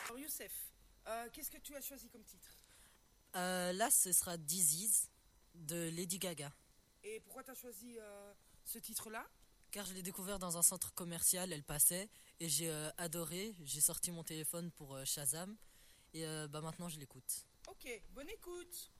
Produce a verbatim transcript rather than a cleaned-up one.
Alors Youssef, euh, qu'est-ce que tu as choisi comme titre? Euh, là, ce sera Disease de Lady Gaga. Et pourquoi tu as choisi euh, ce titre-là? Car je l'ai découvert dans un centre commercial, elle passait, et j'ai euh, adoré. J'ai sorti mon téléphone pour euh, Shazam, et euh, bah maintenant je l'écoute. Ok, bonne écoute.